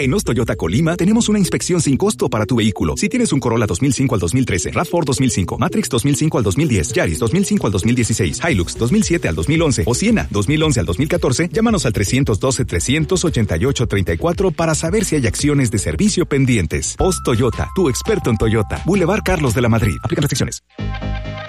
En Os Toyota Colima tenemos una inspección sin costo para tu vehículo. Si tienes un Corolla 2005 al 2013, RAV4 2005, Matrix 2005 al 2010, Yaris 2005 al 2016, Hilux 2007 al 2011 o Siena 2011 al 2014, llámanos al 312-388-34 para saber si hay acciones de servicio pendientes. Os Toyota, tu experto en Toyota. Boulevard Carlos de la Madrid. Aplican restricciones.